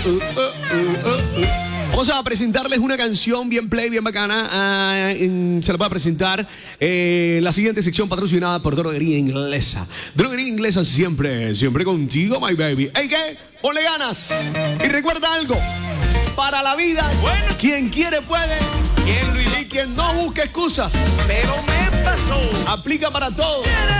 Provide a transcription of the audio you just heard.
Vamos a presentarles una canción bien play, bien bacana. Se la va a presentar la siguiente sección patrocinada por Droguería Inglesa. Droguería Inglesa siempre, siempre contigo, my baby. ¿Ey qué? Ponle ganas. Y recuerda algo. Para la vida, bueno, quien quiere puede. Y quien no busca excusas. Pero me pasó. Aplica para todo.